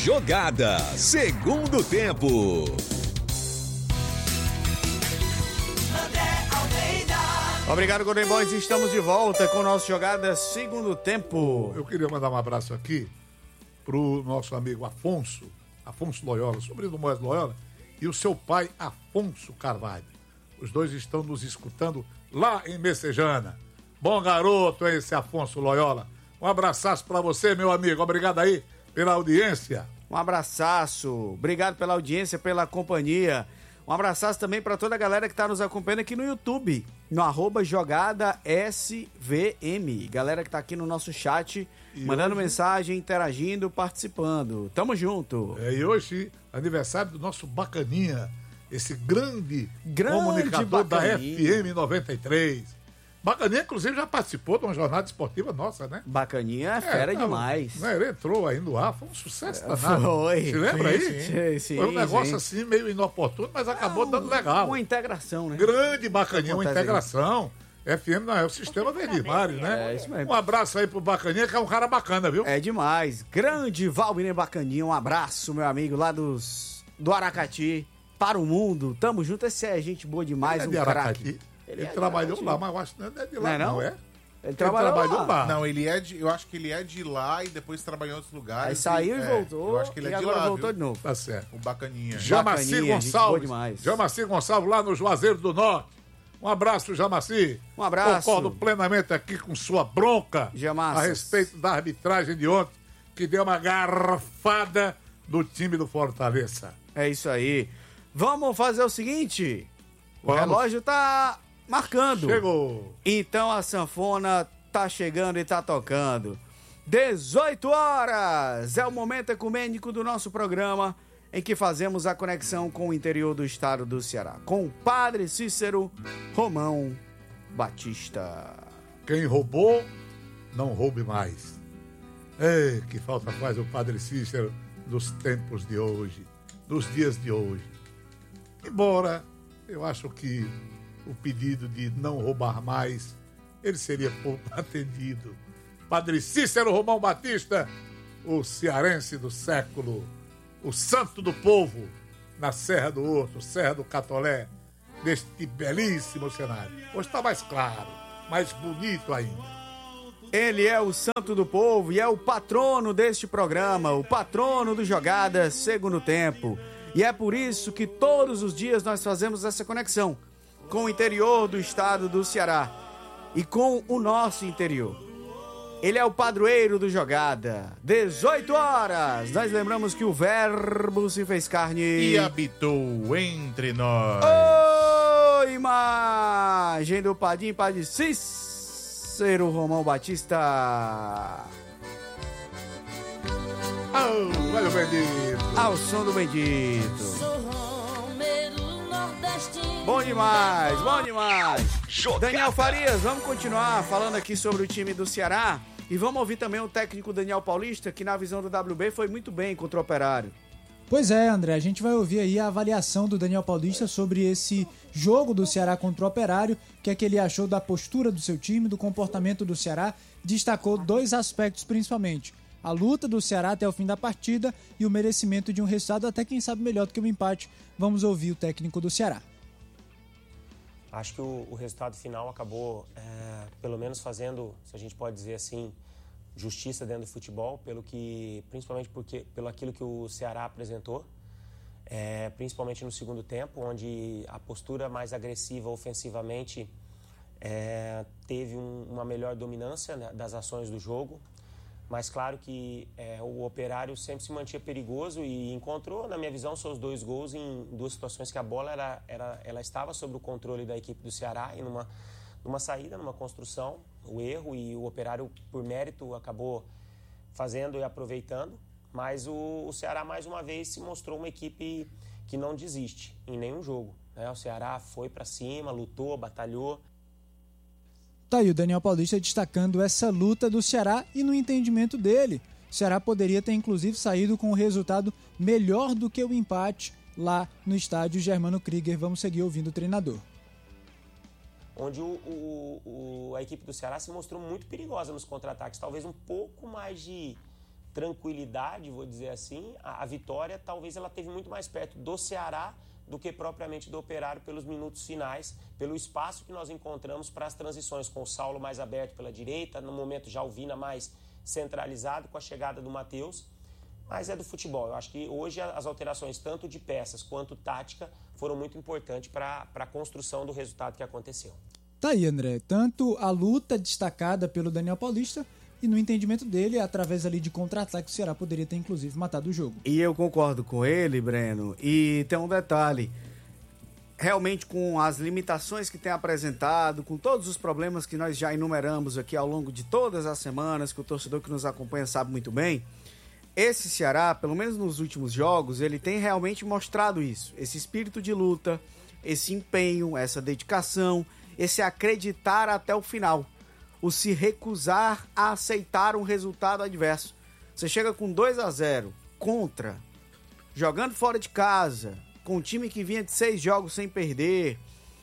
Jogada, segundo tempo. Obrigado, Golden Boys. Estamos de volta com o nosso Jogada Segundo Tempo. Eu queria mandar um abraço aqui pro nosso amigo Afonso Loyola, sobrinho do Moisés Loyola, e o seu pai, Afonso Carvalho. Os dois estão nos escutando lá em Messejana. Bom garoto esse Afonso Loyola. Um abraçaço para você, meu amigo. Obrigado aí pela audiência. Um abraço. Obrigado pela audiência, pela companhia. Um abraço também para toda a galera que está nos acompanhando aqui no YouTube, no @JogadaSVM. Galera que está aqui no nosso chat, mandando mensagem, interagindo, participando. Tamo junto. E hoje, aniversário do nosso Bacaninha, esse grande comunicador Bacaninha. da FM 93. Bacaninha, inclusive, já participou de uma jornada esportiva nossa, né? Bacaninha é fera demais. Né, ele entrou aí no ar, foi um sucesso danado. Foi. Se lembra aí? Sim, foi um negócio assim, meio inoportuno, mas acabou dando legal. Uma integração, né? Grande Bacaninha, uma integração. FM não é o Sistema Verde Mares, né? É isso mesmo. Um abraço aí pro Bacaninha, que é um cara bacana, viu? É demais. Grande Valmir Bacaninha, um abraço, meu amigo, lá do Aracati, para o mundo. Tamo junto, esse é gente boa demais, Ele é um de Aracati. craque. Ele trabalhou lá, mas eu acho que não é de lá, não é? Ele trabalhou lá. Não, eu acho que ele é de lá e depois trabalhou em outros lugares. Aí saiu e voltou. Eu acho que ele e é de agora lá, voltou viu? de novo. Tá certo. O Bacaninha. Jamaci Gonçalves. Jamaci Gonçalves, lá no Juazeiro do Norte. Um abraço, Jamaci. Um abraço. Concordo plenamente aqui com sua bronca Jamaças. a respeito da arbitragem de ontem, que deu uma garrafada no time do Fortaleza. É isso aí. Vamos fazer o seguinte. O relógio tá marcando. Chegou. Então a sanfona tá chegando e tá tocando. 18 horas é o momento ecumênico do nosso programa, em que fazemos a conexão com o interior do estado do Ceará, com o Padre Cícero Romão Batista. Quem roubou, não roube mais. Ei, que falta faz o Padre Cícero dos tempos de hoje, dos dias de hoje. Embora eu acho que o pedido de não roubar mais, ele seria pouco atendido. Padre Cícero Romão Batista, o cearense do século, o santo do povo, na Serra do Horto, Serra do Catolé, neste belíssimo cenário. Hoje está mais claro, mais bonito ainda. Ele é o santo do povo e é o patrono deste programa, o patrono do Jogada Segundo Tempo. E é por isso que todos os dias nós fazemos essa conexão com o interior do estado do Ceará e com o nosso interior. Ele é o padroeiro do Jogada. 18 horas. Nós lembramos que o Verbo se fez carne e habitou entre nós. Ô, imagem do Padim, Padre Cícero Romão Batista. Olha o bendito. Ao som do bendito. Sou Romero nordestino. Bom demais, bom demais. Jogada. Daniel Farias, vamos continuar falando aqui sobre o time do Ceará. E vamos ouvir também o técnico Daniel Paulista, que na visão do WB foi muito bem contra o Operário. Pois é, André, a gente vai ouvir aí a avaliação do Daniel Paulista sobre esse jogo do Ceará contra o Operário, que é que ele achou da postura do seu time, do comportamento do Ceará, destacou dois aspectos principalmente: a luta do Ceará até o fim da partida e o merecimento de um resultado até quem sabe melhor do que o empate. Vamos ouvir o técnico do Ceará. Acho que o resultado final acabou, pelo menos fazendo, se a gente pode dizer assim, justiça dentro do futebol, principalmente pelo aquilo que o Ceará apresentou, principalmente no segundo tempo, onde a postura mais agressiva ofensivamente teve uma melhor dominância, né, das ações do jogo. Mas claro que o Operário sempre se mantinha perigoso e encontrou, na minha visão, seus dois gols em duas situações que a bola ela estava sob o controle da equipe do Ceará e numa saída, numa construção, o erro, e o Operário, por mérito, acabou fazendo e aproveitando. Mas o Ceará, mais uma vez, se mostrou uma equipe que não desiste em nenhum jogo, né? O Ceará foi para cima, lutou, batalhou. Tá aí o Daniel Paulista destacando essa luta do Ceará e no entendimento dele, o Ceará poderia ter inclusive saído com um resultado melhor do que o empate lá no estádio Germano Krieger. Vamos seguir ouvindo o treinador. Onde a equipe do Ceará se mostrou muito perigosa nos contra-ataques, talvez um pouco mais de tranquilidade, vou dizer assim, a vitória talvez ela teve muito mais perto do Ceará do que propriamente do Operário pelos minutos finais, pelo espaço que nós encontramos para as transições, com o Saulo mais aberto pela direita, no momento já o Vina mais centralizado com a chegada do Matheus, mas é do futebol. Eu acho que hoje as alterações, tanto de peças quanto tática, foram muito importantes para a construção do resultado que aconteceu. Tá aí, André. Tanto a luta destacada pelo Daniel Paulista e no entendimento dele, através ali de contra-ataque, o Ceará poderia ter inclusive matado o jogo. E eu concordo com ele, Breno, e tem um detalhe. Realmente, com as limitações que tem apresentado, com todos os problemas que nós já enumeramos aqui ao longo de todas as semanas, que o torcedor que nos acompanha sabe muito bem, esse Ceará, pelo menos nos últimos jogos, ele tem realmente mostrado isso. Esse espírito de luta, esse empenho, essa dedicação, esse acreditar até o final. O se recusar a aceitar um resultado adverso. Você chega com 2-0 contra, jogando fora de casa, com um time que vinha de 6 jogos sem perder,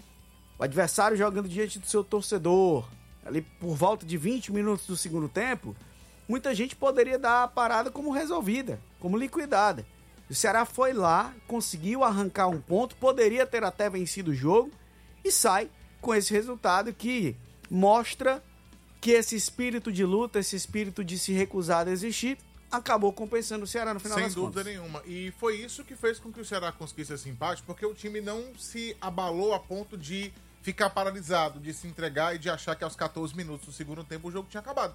o adversário jogando diante do seu torcedor, ali por volta de 20 minutos do segundo tempo, muita gente poderia dar a parada como resolvida, como liquidada. O Ceará foi lá, conseguiu arrancar um ponto, poderia ter até vencido o jogo e sai com esse resultado que mostra que esse espírito de luta, esse espírito de se recusar a desistir, acabou compensando o Ceará no final das contas. Sem dúvida nenhuma. E foi isso que fez com que o Ceará conseguisse esse empate, porque o time não se abalou a ponto de ficar paralisado, de se entregar e de achar que aos 14 minutos do segundo tempo o jogo tinha acabado.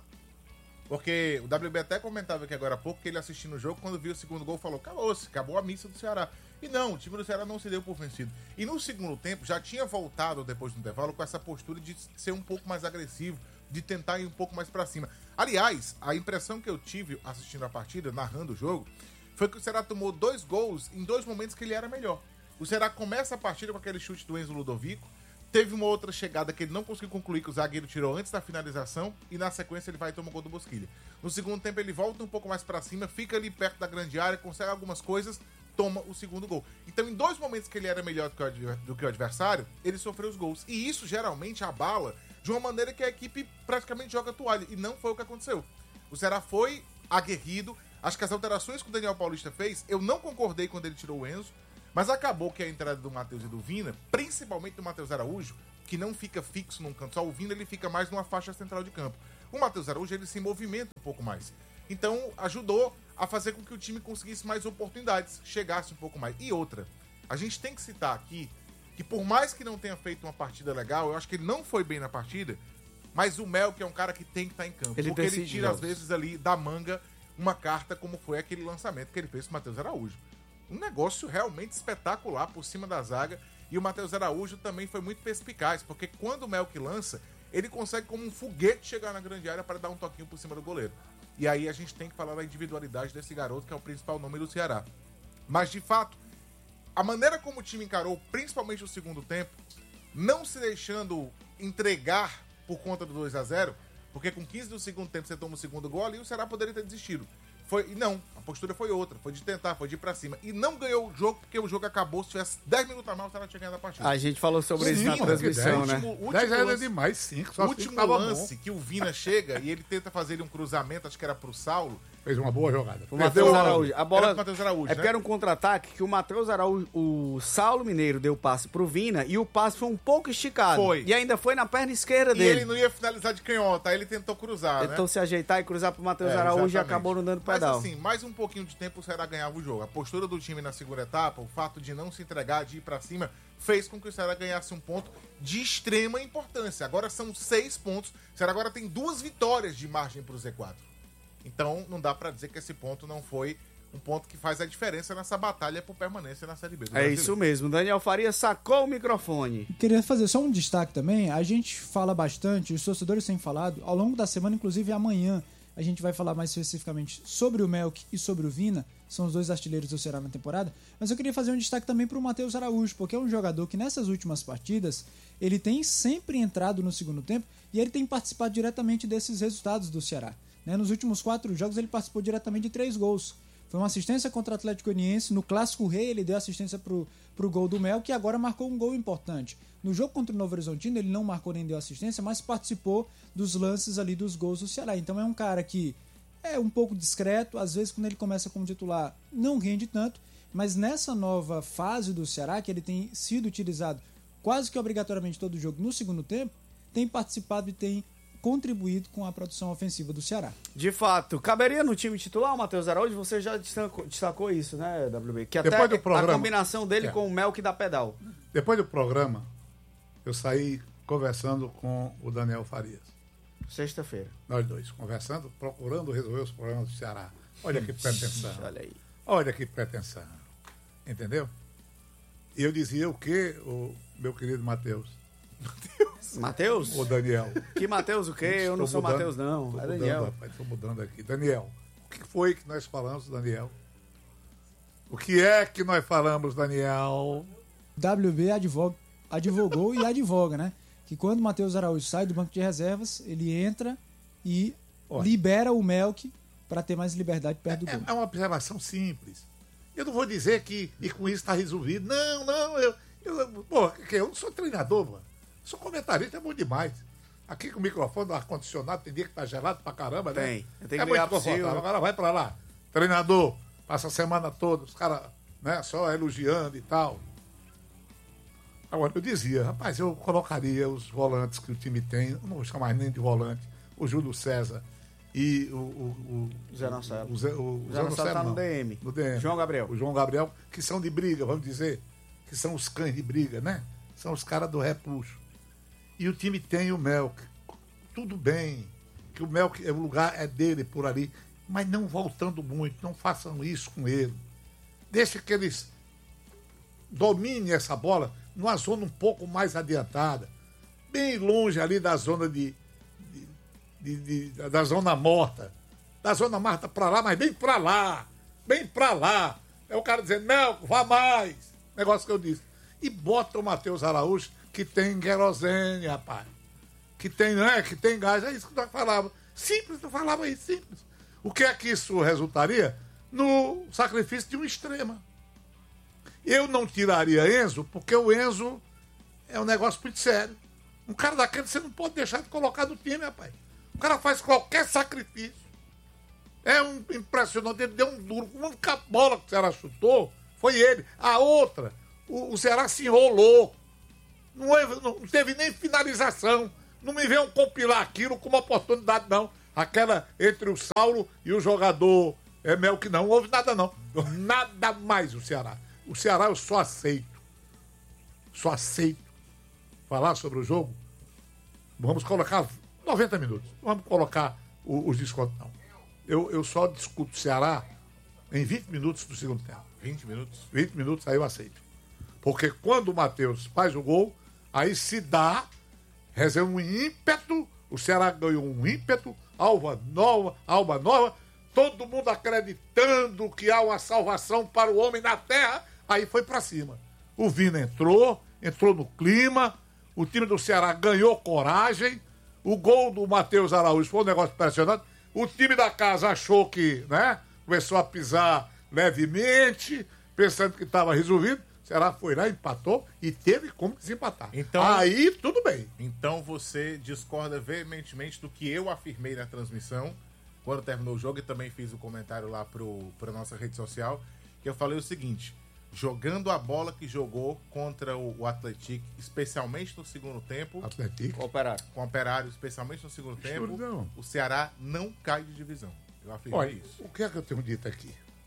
Porque o WB até comentava aqui agora há pouco que ele assistindo o jogo, quando viu o segundo gol, falou: calou-se, acabou a missa do Ceará. E não, o time do Ceará não se deu por vencido. E no segundo tempo já tinha voltado depois do intervalo com essa postura de ser um pouco mais agressivo, de tentar ir um pouco mais pra cima. Aliás, a impressão que eu tive assistindo a partida, narrando o jogo, foi que o Ceará tomou 2 gols em 2 momentos que ele era melhor. O Ceará começa a partida com aquele chute do Enzo Ludovico, teve uma outra chegada que ele não conseguiu concluir, que o zagueiro tirou antes da finalização, e na sequência ele vai e toma o gol do Bosquilha. No segundo tempo ele volta um pouco mais pra cima, fica ali perto da grande área, consegue algumas coisas, toma o segundo gol. Então, em 2 momentos que ele era melhor do que o adversário, ele sofreu os gols. E isso geralmente abala de uma maneira que a equipe praticamente joga toalha. E não foi o que aconteceu. O Ceará foi aguerrido. Acho que as alterações que o Daniel Paulista fez, eu não concordei quando ele tirou o Enzo, mas acabou que a entrada do Matheus e do Vina, principalmente do Matheus Araújo, que não fica fixo num canto só, o Vina ele fica mais numa faixa central de campo. O Matheus Araújo ele se movimenta um pouco mais. Então ajudou a fazer com que o time conseguisse mais oportunidades, chegasse um pouco mais. E outra, a gente tem que citar aqui que por mais que não tenha feito uma partida legal, eu acho que ele não foi bem na partida, mas o Mel, que é um cara que tem que estar em campo, porque ele tira às vezes ali da manga uma carta, como foi aquele lançamento que ele fez com o Matheus Araújo. Um negócio realmente espetacular por cima da zaga, e o Matheus Araújo também foi muito perspicaz, porque quando o Mel que lança, ele consegue como um foguete chegar na grande área para dar um toquinho por cima do goleiro. E aí a gente tem que falar da individualidade desse garoto, que é o principal nome do Ceará. Mas de fato, a maneira como o time encarou, principalmente o segundo tempo, não se deixando entregar por conta do 2-0, porque com 15 do segundo tempo você toma o segundo gol ali, o Ceará poderia ter desistido. Não, a postura foi outra, foi de tentar, foi de ir pra cima. E não ganhou o jogo, porque o jogo acabou, se tivesse 10 minutos a mais, o Ceará tinha ganhado a partida. A gente falou sobre isso na transmissão, né? 10 era demais, 5. O último lance que o Vina chega e ele tenta fazer um cruzamento, acho que era pro Saulo. Fez uma boa jogada. O Matheus Araújo. A bola era pro Matheus Araújo, porque era um contra-ataque que o Matheus Araújo, o Saulo Mineiro deu passe pro Vina e o passe foi um pouco esticado. Foi. E ainda foi na perna esquerda dele. E ele não ia finalizar de canhota, aí ele tentou cruzar, Tentou se ajeitar e cruzar pro Matheus Araújo exatamente. E acabou não dando pedal. Mas assim, mais um pouquinho de tempo o Ceará ganhava o jogo. A postura do time na segunda etapa, o fato de não se entregar, de ir pra cima, fez com que o Ceará ganhasse um ponto de extrema importância. Agora são 6 pontos. O Ceará agora tem 2 vitórias de margem pro Z4. Então não dá pra dizer que esse ponto não foi um ponto que faz a diferença nessa batalha por permanência na Série B. É isso mesmo. Daniel Faria sacou o microfone. Queria fazer só um destaque também. A gente fala bastante, os torcedores têm falado, ao longo da semana, inclusive amanhã, a gente vai falar mais especificamente sobre o Melk e sobre o Vina, são os 2 artilheiros do Ceará na temporada, mas eu queria fazer um destaque também para o Matheus Araújo, porque é um jogador que nessas últimas partidas, ele tem sempre entrado no segundo tempo e ele tem participado diretamente desses resultados do Ceará. Nos últimos 4 jogos ele participou diretamente de 3 gols. Foi uma assistência contra o Atlético Goianiense, no Clássico Rei ele deu assistência pro gol do Mel, que agora marcou um gol importante. No jogo contra o Novo Horizontino ele não marcou nem deu assistência, mas participou dos lances ali dos gols do Ceará. Então é um cara que é um pouco discreto, às vezes quando ele começa como titular não rende tanto, mas nessa nova fase do Ceará, que ele tem sido utilizado quase que obrigatoriamente todo jogo no segundo tempo, tem participado e tem contribuído com a produção ofensiva do Ceará. De fato, caberia no time titular o Matheus Araújo? Você já destacou isso, né, WB? Que até Depois do programa, a combinação dele com o Melk da Pedal. Depois do programa, eu saí conversando com o Daniel Farias. Sexta-feira. Nós dois, conversando, procurando resolver os problemas do Ceará. Olha que pretensão. Olha aí. Olha que pretensão. Entendeu? E eu dizia o quê, o meu querido Matheus? Matheus? O Daniel. Que Matheus o quê? Eu não sou Matheus, não. Estou É mudando, Daniel. rapaz, estou mudando aqui. Daniel, o que foi que nós falamos, Daniel? O que é que nós falamos, Daniel? WB advogou e advoga, né? Que quando o Matheus Araújo sai do banco de reservas, ele entra e libera o Melk para ter mais liberdade perto do gol. É uma observação simples. Eu não vou dizer que e com isso está resolvido. Não, eu não sou treinador, mano. Sou comentarista, é bom demais. Aqui com o microfone, o ar-condicionado, tem dia que tá gelado pra caramba, né? Tem que é ligar muito confortável. Agora vai pra lá. Treinador, passa a semana toda, os caras, né, só elogiando e tal. Agora, eu dizia, rapaz, eu colocaria os volantes que o time tem, eu não vou chamar nem de volante, o Júlio César e o Zé Nocelo. O Zé Nocelo tá no DM. No DM. João Gabriel. O João Gabriel, que são de briga, vamos dizer, que são os cães de briga, né? São os caras do repuxo. E o time tem o Melk. Tudo bem, que o Melk, o lugar é dele por ali, mas não voltando muito, não façam isso com ele. Deixa que eles dominem essa bola numa zona um pouco mais adiantada, bem longe ali da zona da zona morta. Da zona morta para lá, mas bem para lá. Bem para lá. É o cara dizendo, não, vá mais. Negócio que eu disse. E bota o Matheus Araújo, que tem querosene, rapaz. Que tem, né? Que tem gás. É isso que nós falávamos. Simples, não falava isso, simples. O que é que isso resultaria? No sacrifício de um extrema. Eu não tiraria Enzo, porque o Enzo é um negócio muito sério. Um cara daquele você não pode deixar de colocar no time, rapaz. O cara faz qualquer sacrifício. É um impressionante. Ele deu um duro. A única bola que o Ceará chutou foi ele. A outra, o Ceará se enrolou. Não teve nem finalização. Não me venham compilar aquilo como oportunidade, não. Aquela entre o Saulo e o jogador Melk, não houve nada, não. Nada mais o Ceará. O Ceará eu só aceito falar sobre o jogo. Vamos colocar 90 minutos. Vamos colocar os descontos, não. Eu só discuto o Ceará em 20 minutos do segundo tempo. 20 minutos? 20 minutos, aí eu aceito. Porque quando o Matheus faz o gol, aí se dá, recebe um ímpeto, o Ceará ganhou um ímpeto, alma nova, todo mundo acreditando que há uma salvação para o homem na terra, aí foi para cima. O Vina entrou no clima, o time do Ceará ganhou coragem, o gol do Matheus Araújo foi um negócio impressionante, o time da casa achou que, né, começou a pisar levemente, pensando que estava resolvido, o Ceará foi lá, empatou e teve como desempatar. Então, aí tudo bem. Então você discorda veementemente do que eu afirmei na transmissão, quando terminou o jogo, e também fiz o comentário lá para nossa rede social, que eu falei o seguinte: jogando a bola que jogou contra o Atlético, especialmente no segundo tempo, Atlético. com o Operário, especialmente no segundo tempo, não. o Ceará não cai de divisão. Eu afirmei Olha, isso. o que é que eu tenho dito aqui?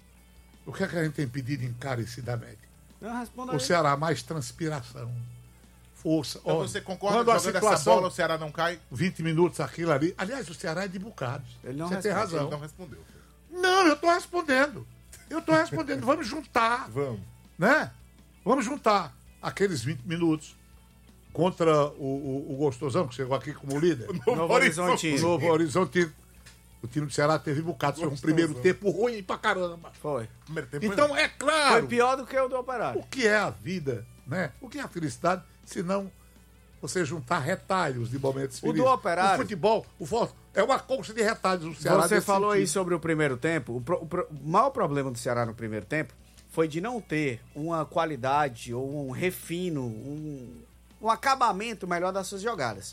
O que é que a gente tem pedido encarecidamente? Não, responda O aí. Ceará mais transpiração, força. Então Olha, você concorda quando que a jogando situação, essa bola o Ceará não cai? 20 minutos aquilo ali. Aliás, o Ceará é de bocados. Ele não Você tem responde, razão. Ele não respondeu. Não, eu estou respondendo. Vamos juntar, Vamos. né? Vamos juntar aqueles 20 minutos contra o Gostosão, que chegou aqui como líder. Novo Horizontino. O Novo Horizonte. O time do Ceará teve bocados. Foi um primeiro tempo ruim pra caramba. Foi. Primeiro tempo Então, é claro, Foi pior do que o do Operário. o que é a vida, né? O que é a felicidade, se não você juntar retalhos de momentos O do felizes. Operário- O futebol, é uma colcha de retalhos do Ceará. Você nesse falou aí sentido. sobre o primeiro tempo. O maior problema do Ceará no primeiro tempo foi de não ter uma qualidade ou um refino, um acabamento melhor das suas jogadas.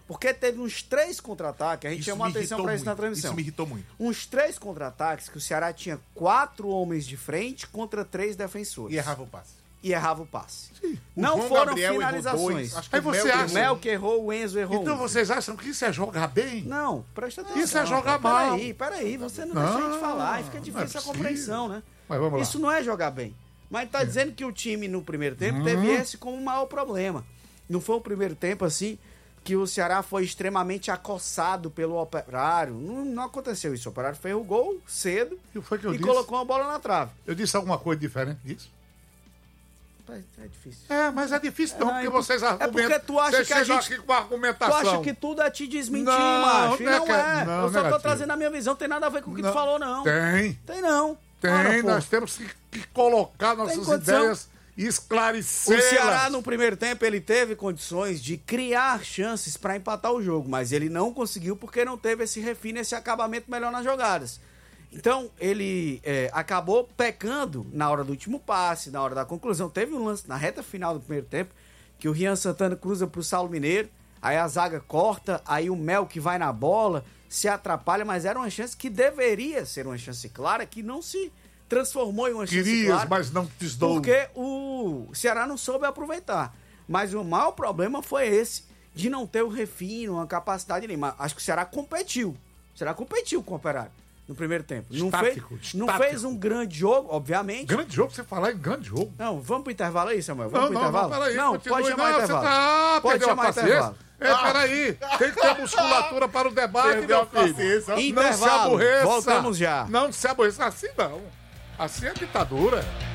Porque teve uns 3 contra-ataques, a gente chamou a atenção para isso na transmissão. Isso me irritou muito. Uns 3 contra-ataques que o Ceará tinha 4 homens de frente contra 3 defensores. E errava o passe. Não João foram Gabriel errou finalizações. 2, acho que Aí o você Mel acha- O Mel que errou, o Enzo errou. Então vocês acham que isso é jogar bem? Não, presta atenção. Isso é jogar mal. Peraí, você não, Não, deixa a gente falar. Aí fica não é difícil a possível. compreensão, né? Mas vamos lá. Isso não é jogar bem. Mas tá dizendo que o time no primeiro tempo teve esse como o maior problema. Não foi o primeiro tempo assim que o Ceará foi extremamente acossado pelo Operário. Não aconteceu isso. O Operário fez o gol cedo O que foi que eu e disse? colocou a bola na trave. Eu disse alguma coisa diferente disso? É difícil. Mas é difícil não, Não, porque é vocês argumentam. porque tu acha vocês que a chegam gente- aqui com a Tu argumentação. acha que tudo é te desmentir, Não, macho? E não é não que- é. não, Eu só tô negativo. trazendo a minha visão. Tem nada a ver com o que tu Não. falou, não. Tem, Tem não. tem. Ora, pô. Nós temos que colocar nossas condição. ideias e O esclarecer. Ceará, no primeiro tempo, ele teve condições de criar chances para empatar o jogo, mas ele não conseguiu porque não teve esse refino, esse acabamento melhor nas jogadas. Então, ele acabou pecando na hora do último passe, na hora da conclusão. Teve um lance na reta final do primeiro tempo, que o Rian Santana cruza pro Saulo Mineiro, aí a zaga corta, aí o Mel que vai na bola, se atrapalha, mas era uma chance que deveria ser uma chance clara, que não se transformou em uma chance Querias, clara. mas não te dou. Porque o Ceará não soube aproveitar. Mas o maior problema foi esse, de não ter o refino, a capacidade ali. Mas acho que o Ceará competiu. O Ceará competiu com o Operário no primeiro tempo. Não Estático. fez um grande jogo, obviamente. Grande jogo, você falar em grande jogo. Não, vamos pro intervalo aí, Samuel? Vamos pro intervalo? peraí. Não, continue. pode chamar Não, intervalo. Você tá... Pode perdeu a chamar paciência. intervalo. Peraí. Tem que ter musculatura para o debate, Perdeu meu a filho. paciência. Não se Intervalo. aborreça. Voltamos já. Não se aborreça. Assim não. Assim é ditadura.